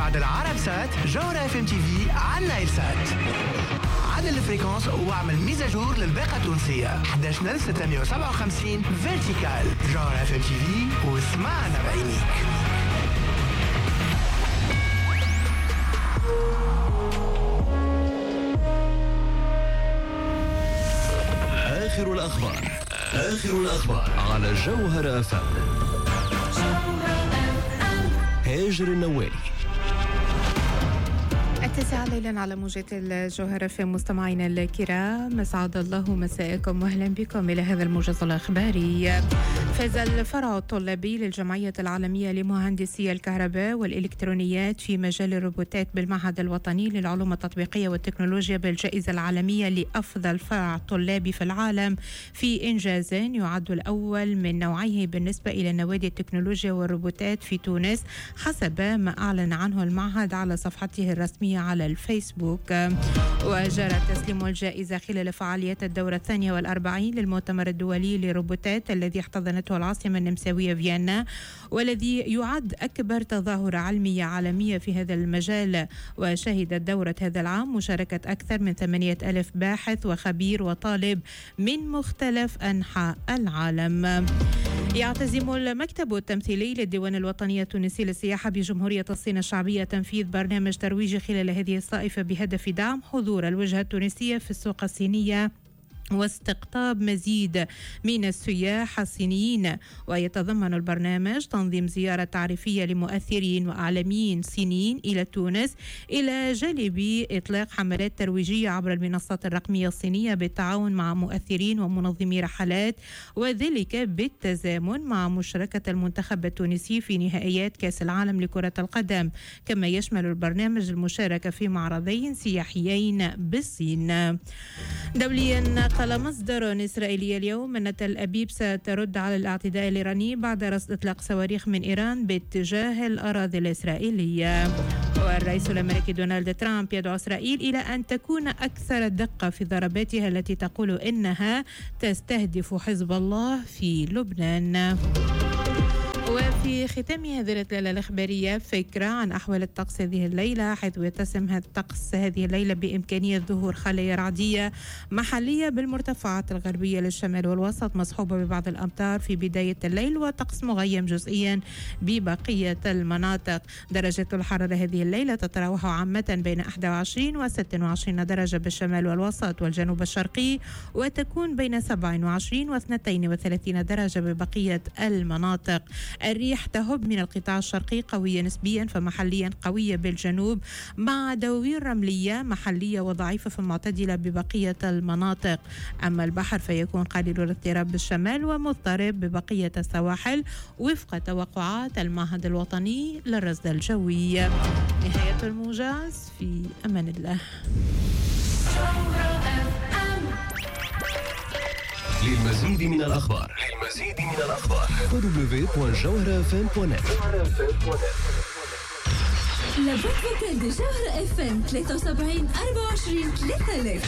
عدل عرب سات جوهرة اف ام تي في على نايل سات. عدل الفريكونس واعمل ميزاجور للباقة التونسية 11657 فيرتيكال جوهرة اف ام تي في واسمعنا بعينيك. آخر الأخبار على جوهرة اف ام. هاجر النوالي. 9 ليلا على موجة الجوهرة في مستمعينا الكرام، أسعد الله مساءكم وأهلا بكم إلى هذا الموجز الإخباري. فاز الفرع الطلابي للجمعية العالمية لمهندسي الكهرباء والإلكترونيات في مجال الروبوتات بالمعهد الوطني للعلوم التطبيقية والتكنولوجيا بالجائزة العالمية لأفضل فرع طلابي في العالم في إنجاز يعد الأول من نوعه بالنسبة إلى نوادي التكنولوجيا والروبوتات في تونس، حسب ما أعلن عنه المعهد على صفحته الرسمية على الفيسبوك. وجرى تسليم الجائزة خلال فعاليات الدورة 42 للمؤتمر الدولي للروبوتات الذي احتضنته العاصمة النمساوية فيينا، والذي يعد أكبر تظاهرة علمية عالمية في هذا المجال. وشهدت دورة هذا العام مشاركة أكثر من 8,000 باحث وخبير وطالب من مختلف أنحاء العالم. يعتزم المكتب التمثيلي للديوان الوطني التونسي للسياحة بجمهورية الصين الشعبية تنفيذ برنامج ترويجي خلال هذه الصائفة بهدف دعم حضور الوجهة التونسية في السوق الصينية واستقطاب مزيد من السياح الصينيين. ويتضمن البرنامج تنظيم زيارة تعريفية لمؤثرين وأعلاميين صينيين إلى تونس، إلى جانب إطلاق حملات ترويجية عبر المنصات الرقمية الصينية بالتعاون مع مؤثرين ومنظمي رحلات، وذلك بالتزامن مع مشاركة المنتخب التونسي في نهائيات كأس العالم لكرة القدم. كما يشمل البرنامج المشاركة في معرضين سياحيين بالصين. دوليا، قال مصدر إسرائيلي اليوم أن تل أبيب سترد على الاعتداء الإيراني بعد رصد إطلاق صواريخ من إيران باتجاه الأراضي الإسرائيلية. والرئيس الأمريكي دونالد ترامب يدعو إسرائيل إلى أن تكون أكثر دقة في ضرباتها التي تقول إنها تستهدف حزب الله في لبنان. وفي ختام هذه الليلة الإخبارية فكرة عن أحوال الطقس هذه الليلة، حيث يتسم الطقس هذه الليلة بإمكانية ظهور خلايا رعدية محلية بالمرتفعات الغربية للشمال والوسط، مصحوبة ببعض الأمطار في بداية الليل، وطقس مغيم جزئيا ببقية المناطق. درجة الحرارة هذه الليلة تتراوح عامة بين 21 و 26 درجة بالشمال والوسط والجنوب الشرقي، وتكون بين 27 و 32 درجة ببقية المناطق. الريح تهب من القطاع الشرقي قوية نسبيا فمحليا قوية بالجنوب، مع دواوين رملية محلية وضعيفة فمعتدلة ببقية المناطق. أما البحر فيكون قليل الاضطراب بالشمال ومضطرب ببقية السواحل وفق توقعات المعهد الوطني للرصد الجوي. نهاية الموجز، في أمان الله. للمزيد من الأخبار www.jawharafm.net. لابد فوكال دي جوهرة اف ام 73 24 3000.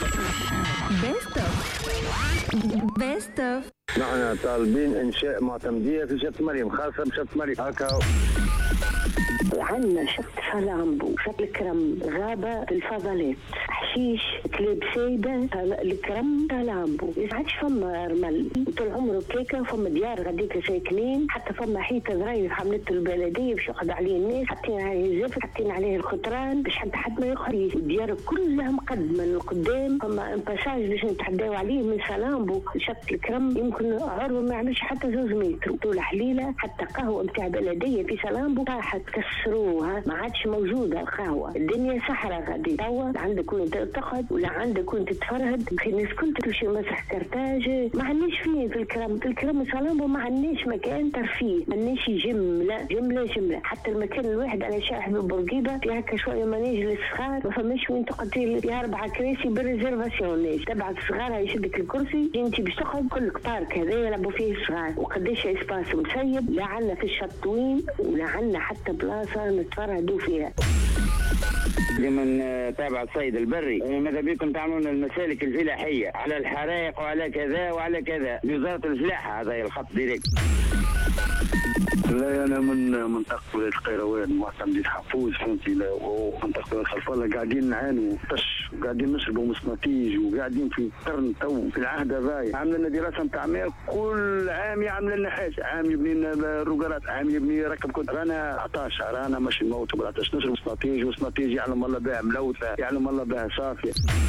بيست اوف. نحن طالبين انشاء معتمديه في شط مريم، خاصه بشط مريم هكا. عندنا شط فلامبو، شط الكرم، غابة الفضلات، حشيش، كلاب سيدة، الكرم، فلامبو. عادش فما رمل طول عمره كيكة، فما ديار غاديك ساكنين، حتى فما حيطة صغير حملته البلدية باش يقعد عليه الناس، حاطين عليه الزفت، حاطين عليه الخطران باش حد ما يخرج. الديار كلها مقدمة لقدام، فما باساج باش نتحداو عليه من فلامبو شط الكرم، يمكن عروة ما يعملش حتى 2 متر طول حليلة. حتى قهوة متاع بلدية في فلامبو طاحت كسروها، ما عادش موجودة القهوة. الدنيا صحراء غادي توا، عندك وين تقعد ولا عندك وين تتفرهد. الناس كل تمشي مسح كرتاج، ما عندناش فين في الكرم فلامبو، ما عندناش مكان ترفيه، ما عندناش جملة. حتى المكان الواحد على شاحن بورقيبة في هكا شوية مناج للصغار، ما فماش وين تقعد فيه 4 كراسي بالريزرفاسيون. تبع الصغار يشدك الكرسي، انت باش تقعد كلك بارك هذا يلعبوا فيه الصغار. وقداش اسباس مسيب، لا عندنا في الشط وين ولا عندنا حتى بلاصة نتفرهدوا فيها. لمن تابع الصيد البري، ماذا بكم تعملون المسالك الفلاحية على الحرائق وعلى كذا وعلى كذا، وزارة الفلاحة هذا الخط ديريكت. لا انا من منطقه ولايه القيروان معتمدين حفوز فهمتي، ومنطقه الخلفله قاعدين نعانوا طش وقاعدين نشربوا مسنتيج وقاعدين في قرن تو في العهد هذا. عامل لنا دراسه نتاع ماء كل عام يعمل لنا حاجه، عام يبني لنا الروقرات، عام يبني يركب كنت رانا 11 رانا ماشي نموتوا بالعطش نشرب مسنتيج، وسنتيج يعلم الله بها ملوثه يعلم الله بها صافيه.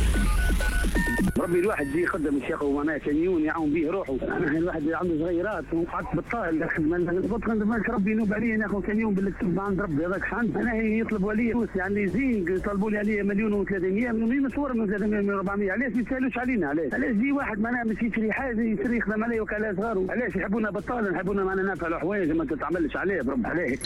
ربي الواحد يجي يخدم الشيخ ومعناه كميون يعاون به روحه. انا الواحد عنده صغيرات وقعدت بالطائل قلت ربي ينوب علي ناخذ كميون بالكتب عند ربي هذاك حد. انا يطلب ولي فلوس يعني زين يطلبوا لي عليه 1,300,000 من صور من 300 من 400. علاش ما يسالوش علينا؟ علاش يجي واحد معناه باش يشري حاجه يشري يخدم عليه وكاله صغار؟ علاش يحبونا بطال يحبونا معنا نافع حوايج ما تتعملش عليه برب عليك.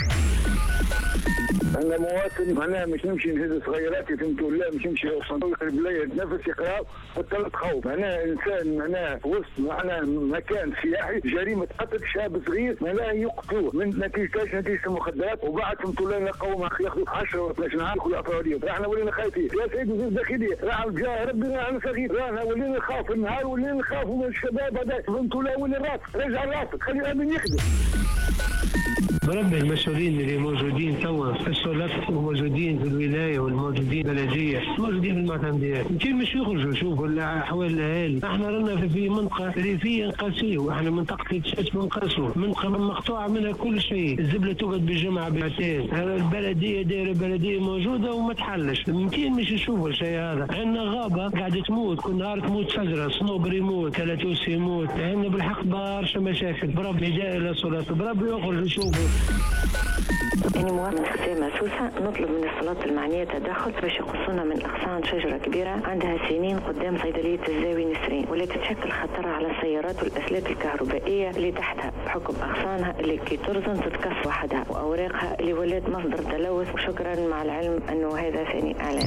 أنا مواطن معناها مش نمشي نهز صغيراتي فهمتوا لا مش نمشي صندوق البلاد نفس يقرا والثلاث خوف. أنا إنسان معناها وسط معناها مكان سياحي جريمة قتل شاب صغير معناها يقتلوه من نتيجة المخدرات وبعد فهمتوا لا نلقاو ياخذوا 10 و 12 عام يدخلوا أفرادية. راحنا ولينا خايفين يا سيدي وزير الداخلية راح جاء ربنا أنا صغير راحنا ولينا نخاف النهار ولينا نخاف من الشباب هذا فهمتوا لا وين راسك رجع راسك خلي الأمن يخدم. بربي المسؤولين اللي موجودين توا في السلطة وموجودين في الولاية والموجودين بلدية موجودين في المعتمديات كيف مش يخرجوا شوفوا أحوال الأهالي. احنا رانا في منطقة ريفية نقاسيه واحنا منطقة التشات بنقاسوا منطقة مقطوعة منها كل شيء. الزبلة تقعد بالجمعة بعتين البلدية دايرة بلدية موجودة وما تحلش. يمكن مش يشوفوا الشيء هذا. عندنا غابة قاعدة تموت كل نهار تموت شجرة صنوبر يموت كالاتوس يموت. عندنا بالحق برشا مشاكل. بربي جاي إلى السلطة بربي يخرج يشوفوا. أنا مواطن حسام سوسة نطلب من السلطات المعنية تدخل باش يقصونا من أغصان شجرة كبيرة عندها سنين قدام صيدلية الزاوي نسرين ولا تتشكل خطر على السيارات والأسلاك الكهربائية اللي تحتها بحكم أغصانها اللي كي ترزن تتكف وحدها وأوراقها اللي ولات مصدر تلوث. وشكرا مع العلم أنه هذا ثاني إعلان.